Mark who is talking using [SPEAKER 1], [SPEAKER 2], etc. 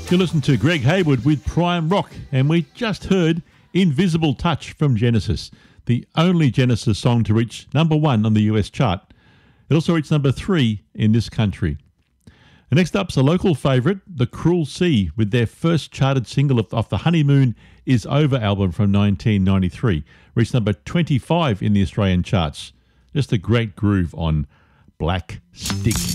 [SPEAKER 1] You listen to Greg Hayward with Prime Rock, and we just heard Invisible Touch from Genesis, the only Genesis song to reach number 1 on the US chart. It also reached number 3 in this country. And next up's a local favourite, The Cruel Sea, with their first charted single off the Honeymoon Is Over album from 1993. Reached number 25 in the Australian charts. Just a great groove on Black Stick.